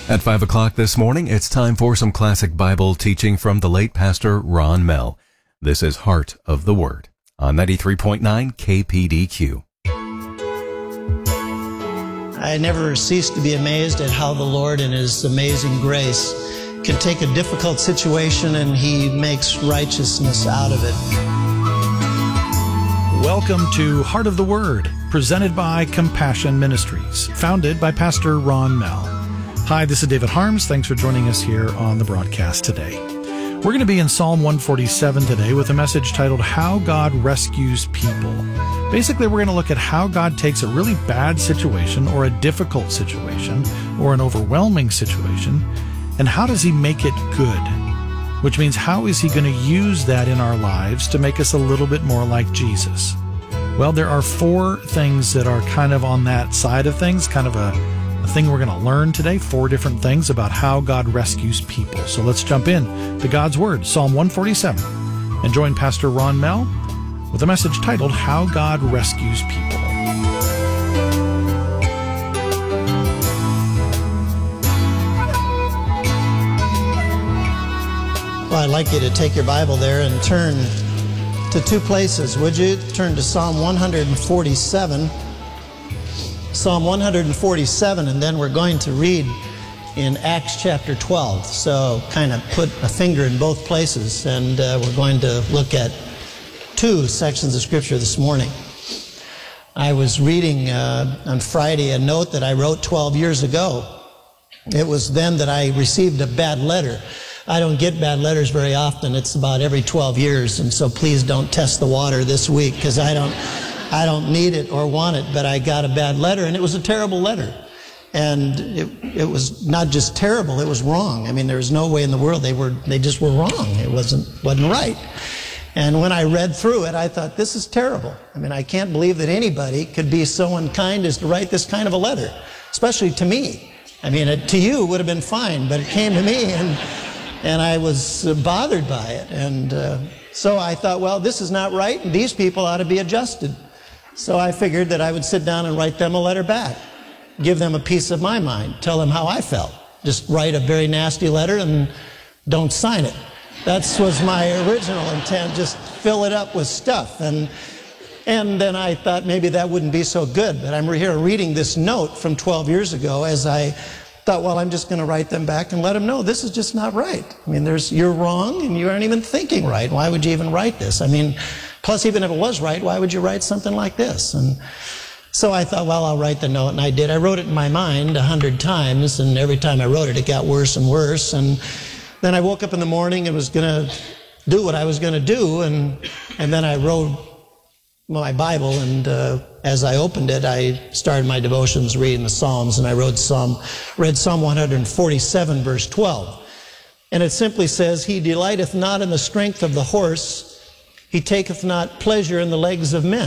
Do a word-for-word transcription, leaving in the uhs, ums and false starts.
At five o'clock this morning, it's time for some classic Bible teaching from the late Pastor Ron Mell. This is Heart of the Word on ninety-three point nine K P D Q. I never cease to be amazed at how the Lord in His amazing grace can take a difficult situation and He makes righteousness out of it. Welcome to Heart of the Word, presented by Compassion Ministries, founded by Pastor Ron Mell. Hi, this is David Harms. Thanks for joining us here on the broadcast today. We're going to be in Psalm one forty-seven today with a message titled, How God Rescues People. Basically, we're going to look at how God takes a really bad situation or a difficult situation or an overwhelming situation, and how does He make it good? Which means, how is He going to use that in our lives to make us a little bit more like Jesus? Well, there are four things that are kind of on that side of things, kind of a A thing we're going to learn today, four different things about how God rescues people. So let's jump in to God's Word, Psalm one forty-seven, and join Pastor Ron Mell with a message titled, How God Rescues People. Well, I'd like you to take your Bible there and turn to two places, would you? Turn to Psalm one forty-seven. Psalm one forty-seven, and then we're going to read in Acts chapter twelve. So kind of put a finger in both places, and uh, we're going to look at two sections of Scripture this morning. I was reading uh, on Friday a note that I wrote twelve years ago. It was then that I received a bad letter. I don't get bad letters very often. It's about every twelve years, and so please don't test the water this week, because I don't... I don't need it or want it, but I got a bad letter, and it was a terrible letter. And it, it was not just terrible, it was wrong. I mean, there was no way in the world they were, they just were wrong. It wasn't, wasn't right. And when I read through it, I thought, this is terrible. I mean, I can't believe that anybody could be so unkind as to write this kind of a letter, especially to me. I mean, it, to you would have been fine, but it came to me, and, and I was uh, bothered by it. And uh, so I thought, well, this is not right, and these people ought to be adjusted. So I figured that I would sit down and write them a letter back, give them a piece of my mind, tell them how I felt. Just write a very nasty letter and don't sign it. That was my original intent, just fill it up with stuff. And and then I thought maybe that wouldn't be so good. But I'm here reading this note from twelve years ago as I thought, well, I'm just going to write them back and let them know this is just not right. I mean, there's you're wrong and you aren't even thinking right. Why would you even write this? I mean, plus, even if it was right, why would you write something like this? And so I thought, well, I'll write the note, and I did. I wrote it in my mind a hundred times, and every time I wrote it, it got worse and worse. And then I woke up in the morning and was going to do what I was going to do, and and then I wrote my Bible, and uh, as I opened it, I started my devotions reading the Psalms, and I wrote Psalm, read Psalm one forty-seven, verse twelve. And it simply says, He delighteth not in the strength of the horse, He taketh not pleasure in the legs of men.